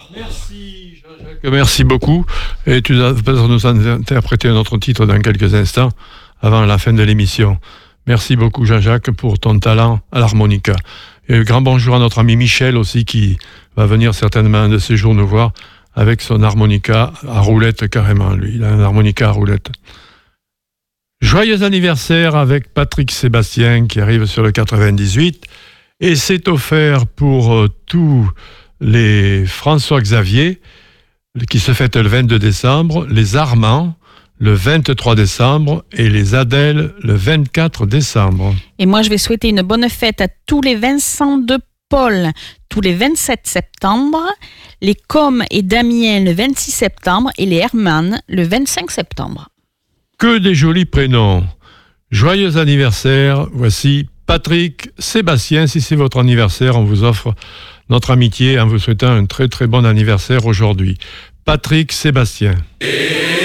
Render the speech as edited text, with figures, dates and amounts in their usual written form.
Merci Jean-Jacques, merci beaucoup. Et tu vas nous interpréter un autre titre dans quelques instants, avant la fin de l'émission. Merci beaucoup Jean-Jacques pour ton talent à l'harmonica. Et un grand bonjour à notre ami Michel aussi, qui va venir certainement un de ces jours nous voir avec son harmonica à roulette carrément, lui. Il a un harmonica à roulette. Joyeux anniversaire avec Patrick Sébastien qui arrive sur le 98. Et c'est offert pour tous les François Xavier qui se fêtent le 22 décembre, les Armands le 23 décembre et les Adèles le 24 décembre. Et moi, je vais souhaiter une bonne fête à tous les Vincent de Paul tous les 27 septembre, les Com et Damien le 26 septembre et les Hermann le 25 septembre. Que des jolis prénoms. Joyeux anniversaire, voici Patrick Sébastien. Si c'est votre anniversaire, on vous offre notre amitié en vous souhaitant un très très bon anniversaire aujourd'hui. Patrick Sébastien.